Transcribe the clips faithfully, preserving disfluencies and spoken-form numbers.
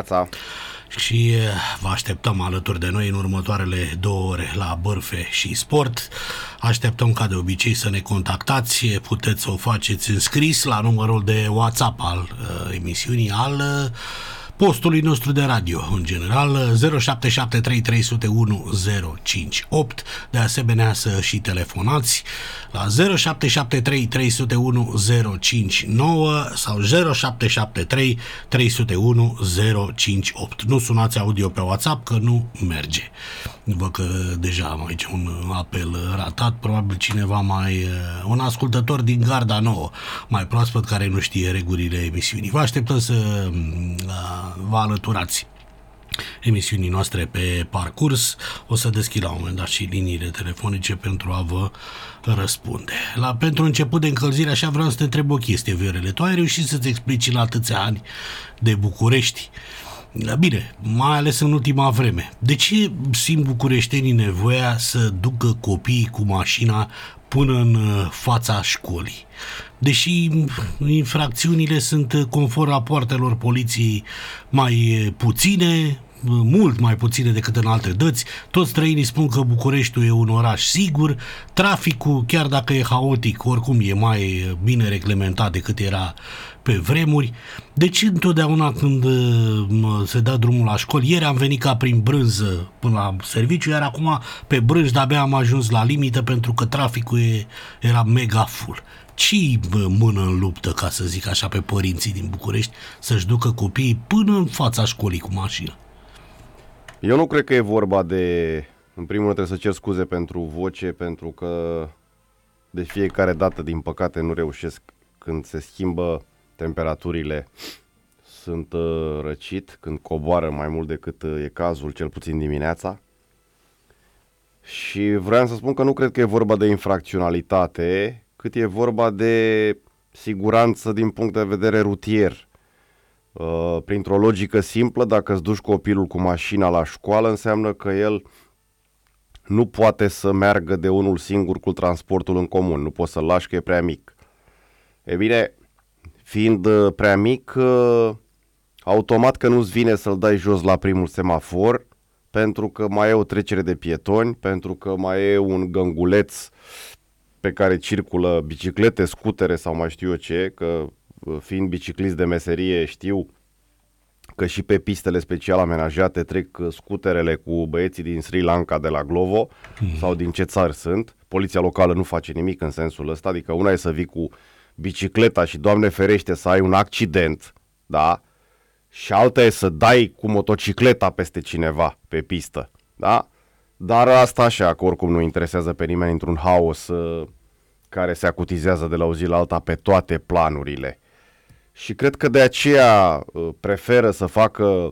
dimineața! Și vă așteptăm alături de noi în următoarele două ore la Bârfe și Sport. Așteptăm ca de obicei să ne contactați. Puteți să o faceți în scris la numărul de WhatsApp al uh, emisiunii, al uh, postului nostru de radio, în general, zero șapte șapte trei trei zero unu zero cinci opt. De asemenea, să și telefonați la zero șapte șapte trei trei zero unu zero cinci nouă sau zero șapte șapte trei trei zero unu zero cinci opt. Nu sunați audio pe WhatsApp, că nu merge. Văd că deja am aici un apel ratat, probabil cineva mai, un ascultător din Garda Nouă, mai proaspăt, care nu știe regulile emisiunii. Vă așteptăm să vă alăturați emisiunii noastre pe parcurs. O să deschid la un moment dat și liniile telefonice pentru a vă răspunde. La, pentru început de încălzire, așa vreau să te întreb o chestie, Viorele. Tu ai reușit să-ți explici în atâția ani de București, bine, mai ales în ultima vreme, de ce simt bucureștenii nevoia să ducă copiii cu mașina până în fața școlii? Deși infracțiunile sunt, conform rapoartelor poliției, mai puține, mult mai puține decât în alte dăți, toți străinii spun că Bucureștiul e un oraș sigur, traficul, chiar dacă e haotic, oricum e mai bine reglementat decât era pe vremuri. Deci întotdeauna când se dă drumul la școli, ieri am venit ca prin brânză până la serviciu, iar acum pe brânci de-abia am ajuns la limită pentru că traficul e, era mega full. Ce-i mână în luptă, ca să zic așa, pe părinții din București să-și ducă copiii până în fața școlii cu mașină? Eu nu cred că e vorba de... În primul rând trebuie să cer scuze pentru voce, pentru că de fiecare dată, din păcate, nu reușesc când se schimbă temperaturile. Sunt uh, răcit, când coboară mai mult decât uh, e cazul, cel puțin dimineața. Și vreau să spun că nu cred că e vorba de infracționalitate, cât e vorba de siguranță din punct de vedere rutier. Uh, printr-o logică simplă, dacă îți duci copilul cu mașina la școală, înseamnă că el nu poate să meargă de unul singur cu transportul în comun. Nu poți să-l lași că e prea mic. E bine, fiind uh, prea mic, uh, automat că nu-ți vine să-l dai jos la primul semafor, pentru că mai e o trecere de pietoni, pentru că mai e un gânguleț pe care circulă biciclete, scutere sau mai știu eu ce, că fiind biciclist de meserie știu că și pe pistele special amenajate trec scuterele cu băieții din Sri Lanka de la Glovo mm. sau din ce țări sunt. Poliția locală nu face nimic în sensul ăsta, adică una e să vii cu bicicleta și, Doamne ferește, să ai un accident, da? Și alta e să dai cu motocicleta peste cineva pe pistă, da? Dar asta așa, că oricum nu interesează pe nimeni într-un haos uh, care se acutizează de la o zi la alta pe toate planurile. Și cred că de aceea uh, preferă să facă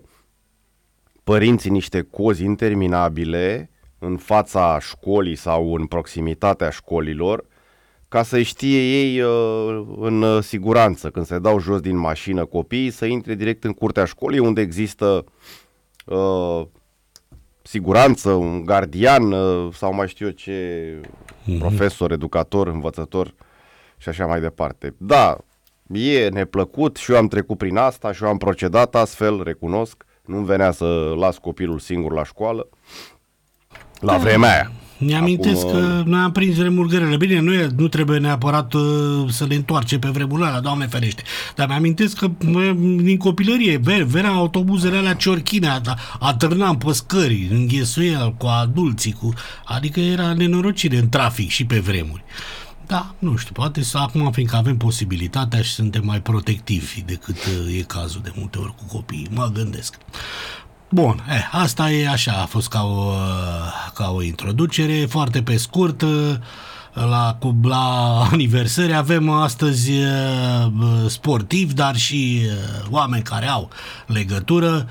părinții niște cozi interminabile în fața școlii sau în proximitatea școlilor, ca să știe ei uh, în uh, siguranță, când se dau jos din mașină copiii, să intre direct în curtea școlii, unde există uh, siguranță, un gardian uh, sau mai știu eu ce, mm-hmm. profesor, educator, învățător și așa mai departe. Da, e neplăcut și eu am trecut prin asta și eu am procedat astfel, recunosc, nu-mi venea să las copilul singur la școală la da. vremea aia. Mi-amintesc Acum, că noi am prins vremuri grele. Bine, nu, e, nu trebuie neapărat uh, să le întoarce pe vremurile alea, Doamne ferește. Dar mi-amintesc că uh, din copilărie venea autobuzele alea ciorchine, atârnam pe scări, înghesuiel cu adulții, cu... adică era nenorocire în trafic și pe vremuri. Da, nu știu, poate să acum, fiindcă avem posibilitatea și suntem mai protectivi decât uh, e cazul de multe ori cu copiii, mă gândesc. Bun, eh, asta e așa, a fost ca o, ca o introducere, foarte pe scurt. La, la aniversări avem astăzi sportivi, dar și oameni care au legătură.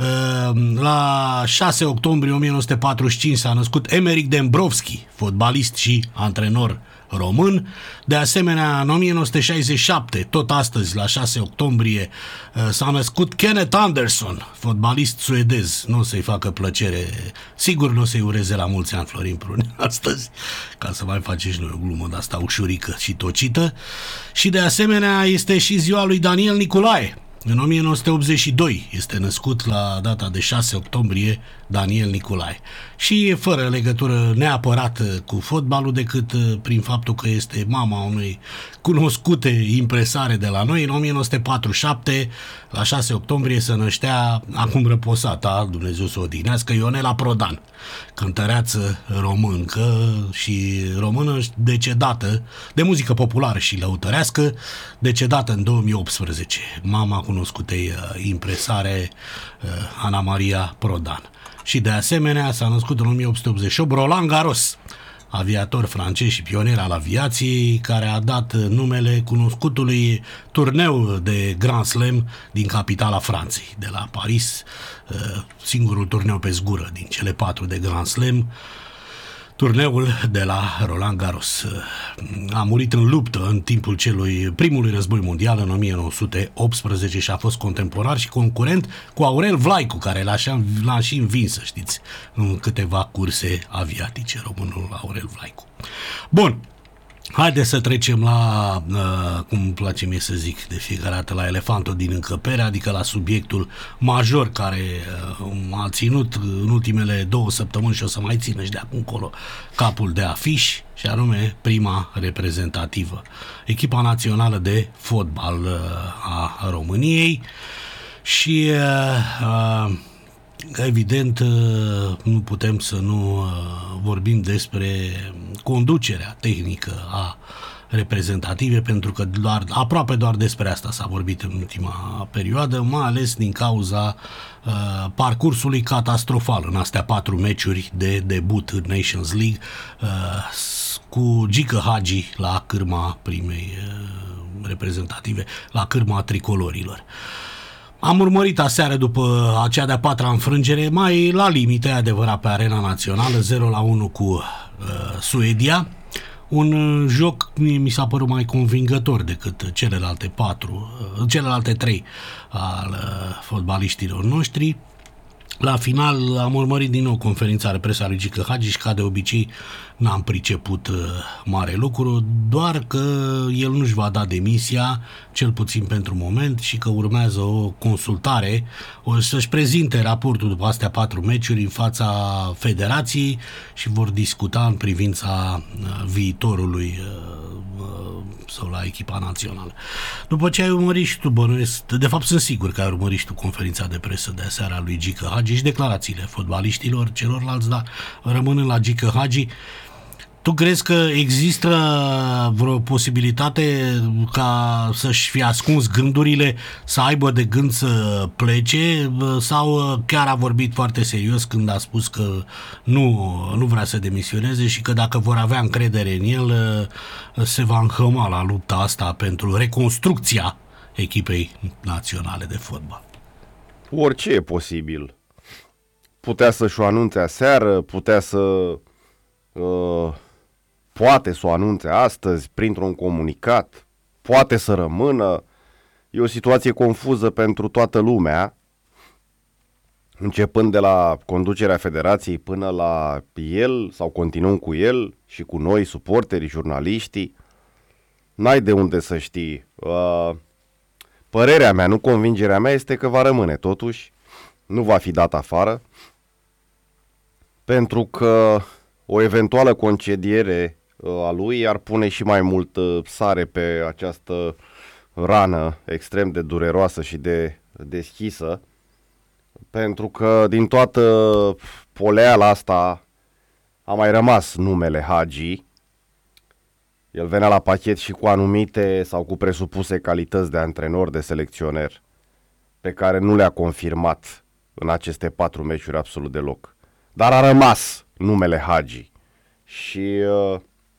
La șase octombrie o mie nouă sute patruzeci și cinci s-a născut Emeric Dembrovski, fotbalist și antrenor român. De asemenea, în o mie nouă sute șaizeci și șapte, tot astăzi, la șase octombrie, s-a născut Kenneth Anderson, fotbalist suedez. Nu o să-i facă plăcere, sigur nu o să-i ureze la mulți ani Florin Prunea astăzi, ca să mai faceți noi o glumă de-asta ușurică și tocită. Și de asemenea este și ziua lui Daniel Niculae, În o mie nouă sute optzeci și doi este născut la data de șase octombrie Daniel Nicolae și e fără legătură neapărat cu fotbalul decât prin faptul că este mama unui cunoscute impresare de la noi. În o mie nouă sute patruzeci și șapte, la șase octombrie, se năștea, acum răposata, Dumnezeu să o odihnească, Ionela Prodan, cântăreață româncă și română decedată, de muzică populară și lăutărească, decedată în două mii optsprezece, mama cunoscutei impresare Ana Maria Prodan. Și de asemenea s-a născut în o mie opt sute optzeci și opt Roland Garros, aviator francez și pionier al aviației, care a dat numele cunoscutului turneu de Grand Slam din capitala Franței, de la Paris, singurul turneu pe zgură din cele patru de Grand Slam, turneul de la Roland Garros. A murit în luptă în timpul celui primului război mondial în o mie nouă sute optsprezece și a fost contemporar și concurent cu Aurel Vlaicu, care l-a și, l-a și învins, să știți, în câteva curse aviatice, românul Aurel Vlaicu. Bun. Haideți să trecem la, uh, cum îmi place mie să zic de fiecare dată, la elefantul din încăpere, adică la subiectul major care uh, a ținut în ultimele două săptămâni și o să mai țină și de acum încolo capul de afiș, și anume prima reprezentativă, echipa națională de fotbal uh, a României. Și uh, uh, evident, nu putem să nu vorbim despre conducerea tehnică a reprezentative, pentru că doar, aproape doar despre asta s-a vorbit în ultima perioadă, mai ales din cauza uh, parcursului catastrofal în astea patru meciuri de debut în Nations League, uh, cu Gică Hagi la cârma primei uh, reprezentative, la cârma tricolorilor. Am urmărit aseară, după acea de-a patra înfrângere, mai la limite, adevărat, pe arena națională, zero la unu cu uh, Suedia. Un joc mi s-a părut mai convingător decât celelalte patru, uh, celelalte trei al uh, fotbaliștilor noștri. La final am urmărit din nou conferința de presă a lui Gică Hagi și, ca de obicei, n-am priceput uh, mare lucru, doar că el nu-și va da demisia, cel puțin pentru moment, și că urmează o consultare, o să-și prezinte raportul după astea patru meciuri în fața federației și vor discuta în privința uh, viitorului uh, uh, sau la echipa națională. După ce ai urmărit și tu, bănuiesc, de fapt sunt sigur că ai urmărit și tu conferința de presă de aseară a lui Gică Hagi și declarațiile fotbaliștilor celorlalți, dar rămânând la Gică Hagi, tu crezi că există vreo posibilitate ca să-și fie ascuns gândurile, să aibă de gând să plece, sau chiar a vorbit foarte serios când a spus că nu, nu vrea să demisioneze și că dacă vor avea încredere în el, se va înhăma la lupta asta pentru reconstrucția echipei naționale de fotbal? Orice e posibil. Putea să-și o anunțe aseară, putea să... Uh... poate să o anunțe astăzi printr-un comunicat, poate să rămână. E o situație confuză pentru toată lumea, începând de la conducerea federației până la el, sau continuăm cu el și cu noi, suporterii, jurnaliștii. N-ai de unde să știi. Părerea mea, nu convingerea mea, este că va rămâne totuși, nu va fi dat afară, pentru că o eventuală concediere a lui ar pune și mai mult sare pe această rană extrem de dureroasă și de deschisă, pentru că din toată poleala asta a mai rămas numele Hagi. El venea la pachet și cu anumite sau cu presupuse calități de antrenor, de selecționer, pe care nu le-a confirmat în aceste patru meciuri absolut deloc. Dar a rămas numele Hagi și uh,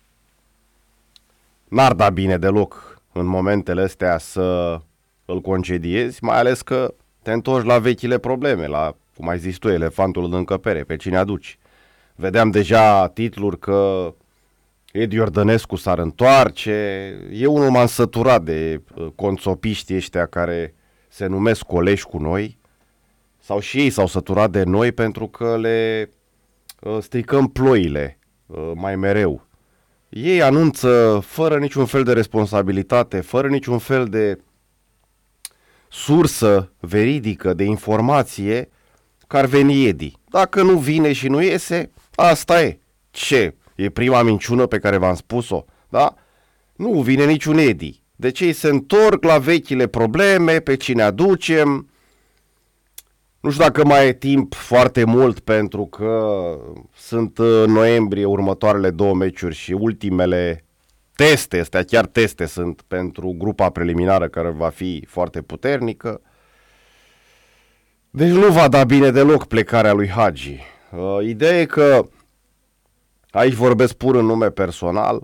n-ar da bine deloc în momentele astea să îl concediezi, mai ales că te întorci la vechile probleme, la, cum ai zis tu, elefantul în încăpere, pe cine aduci. Vedeam deja titluri că Edi Iordănescu s-ar întoarce. E unul m-am săturat de uh, conțopiștii ăștia care se numesc colegi cu noi, sau și ei s-au săturat de noi pentru că le uh, stricăm ploile uh, mai mereu. Ei anunță fără niciun fel de responsabilitate, fără niciun fel de sursă veridică de informație că ar veni Edi. Dacă nu vine și nu iese, asta e. Ce? E prima minciună pe care v-am spus-o, da? Nu vine niciun Edi. Deci ei se întorc la vechile probleme, pe cine aducem. Nu știu dacă mai e timp foarte mult, pentru că sunt în noiembrie următoarele două meciuri și ultimele teste, astea chiar teste sunt pentru grupa preliminară care va fi foarte puternică. Deci nu va da bine deloc plecarea lui Hagi. Uh, ideea e că, aici vorbesc pur în nume personal,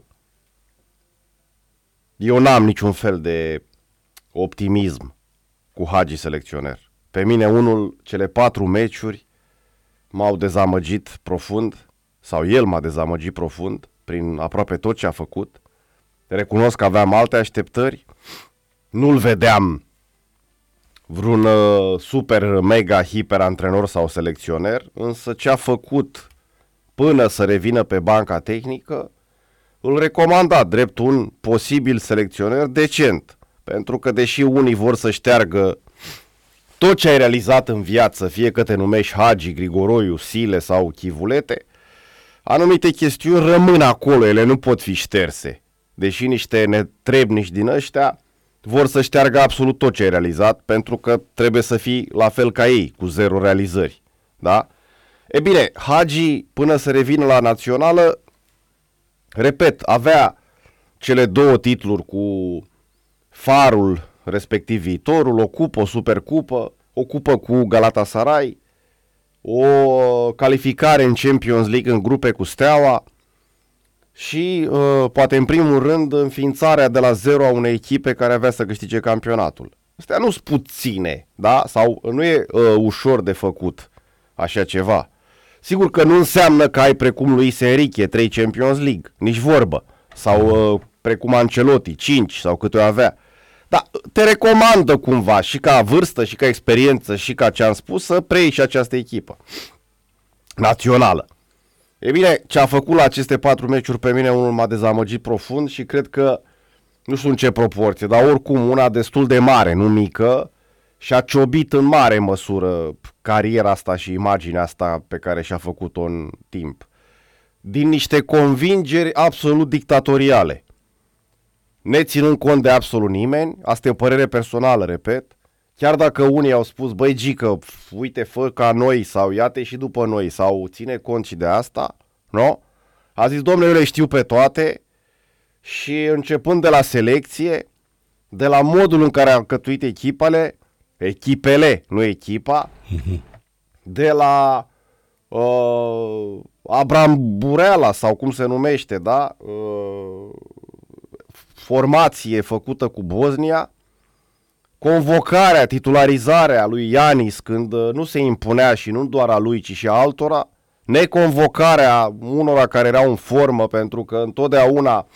eu n-am niciun fel de optimism cu Hagi selecționer. Pe mine unul, cele patru meciuri m-au dezamăgit profund, sau el m-a dezamăgit profund prin aproape tot ce a făcut. Recunosc că aveam alte așteptări, nu-l vedeam vreun uh, super, mega, hiper antrenor sau selecționer, însă ce a făcut până să revină pe banca tehnică, îl recomanda drept un posibil selecționer decent. Pentru că deși unii vor să șteargă tot ce ai realizat în viață, fie că te numești Hagi, Grigoroiu, Sile sau Chivulete, anumite chestiuni rămân acolo, ele nu pot fi șterse. Deși niște netrebnici din ăștia vor să șteargă absolut tot ce ai realizat, pentru că trebuie să fii la fel ca ei, cu zero realizări. Da? E bine, Hagi, până să revină la națională, repet, avea cele două titluri cu Farul, respectiv Viitorul, o cupă, o supercupă, o cupă cu Galatasaray, o calificare în Champions League în grupe cu Steaua și, uh, poate în primul rând, înființarea de la zero a unei echipe care avea să câștige campionatul. Astea nu sunt puține, da? Sau nu e uh, ușor de făcut așa ceva. Sigur că nu înseamnă că ai precum Luis Enrique trei Champions League, nici vorbă, sau uh, precum Ancelotti cinci sau câte o avea. Dar te recomandă cumva și ca vârstă și ca experiență și ca ce am spus să preiei și această echipă națională. E bine, ce a făcut la aceste patru meciuri pe mine unul m-a dezamăgit profund și cred că, nu știu în ce proporție, dar oricum una destul de mare, nu mică, și a ciobit în mare măsură cariera asta și imaginea asta pe care și-a făcut-o în timp. Din niște convingeri absolut dictatoriale. Neținând cont de absolut nimeni, asta e o părere personală, repet, chiar dacă unii au spus, băi Gică, uite, fă ca noi sau ia-te și după noi sau ține cont și de asta, nu? A zis, domnule, eu le știu pe toate și începând de la selecție, de la modul în care au cătuit echipele, echipele, nu echipa, de la uh, Abram Bureala sau cum se numește, da? Uh, formație făcută cu Bosnia, convocarea, titularizarea lui Ianis când nu se impunea și nu doar a lui, ci și a altora, neconvocarea unora care erau în formă, pentru că întotdeauna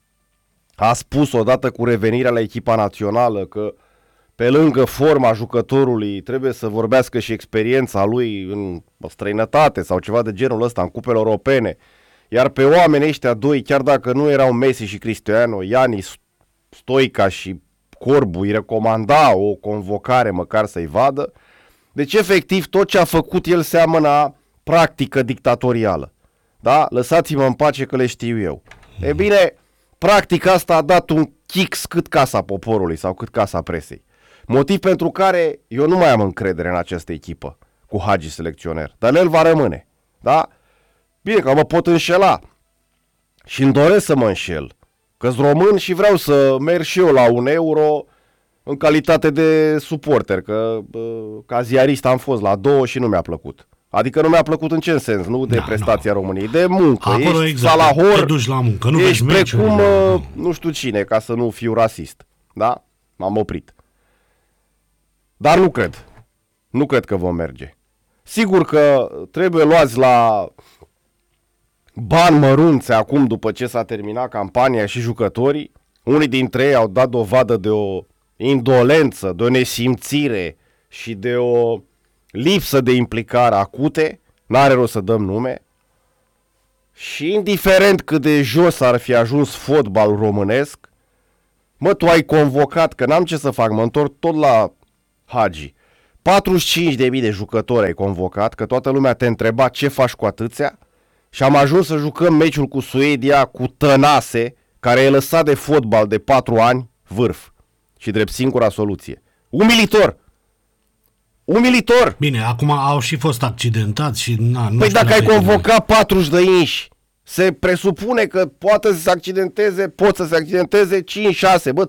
a spus odată cu revenirea la echipa națională că pe lângă forma jucătorului trebuie să vorbească și experiența lui în străinătate sau ceva de genul ăsta, în cupele europene. Iar pe oamenii ăștia doi, chiar dacă nu erau Messi și Cristiano, Ianis, Stoica și Corbu îi recomanda o convocare măcar să-i vadă. Deci efectiv tot ce a făcut el seamănă a practică dictatorială. Da? Lăsați-mă în pace că le știu eu. E bine, practica asta a dat un chix cât casa poporului sau cât casa presei. Motiv pentru care eu nu mai am încredere în această echipă cu Hagi selecționer. Dar el va rămâne. Da? Bine că mă pot înșela și îmi doresc să mă înșel, că-s român și vreau să merg și eu la un euro în calitate de suporter, că ca ziarist am fost la două și nu mi-a plăcut. Adică nu mi-a plăcut în ce sens? Nu de da, prestația no. României, de muncă. Acolo ești exact, salahor, te duci la muncă, nu ești vezi precum meciuri, nu știu cine, ca să nu fiu rasist. Da? M-am oprit. Dar nu cred. Nu cred că vom merge. Sigur că trebuie luați la bani mărunți acum după ce s-a terminat campania și jucătorii. Unii dintre ei au dat dovadă de o indolență, de o nesimțire și de o lipsă de implicare acute. N-are rost să dăm nume. Și indiferent cât de jos ar fi ajuns fotbalul românesc, mă, tu ai convocat, că n-am ce să fac, mă întorc tot la Hagi, patruzeci și cinci de mii de jucători ai convocat, că toată lumea te întreba ce faci cu atâția, și am ajuns să jucăm meciul cu Suedia cu Tănase, care e lăsat de fotbal de patru ani, vârf. Și drept singura soluție. Umilitor! Umilitor! Bine, acum au și fost accidentați și... Na, nu păi știu dacă ai cum- convocat patruzeci de inși, se presupune că poate să se accidenteze, pot să se accidenteze cinci șase, bă,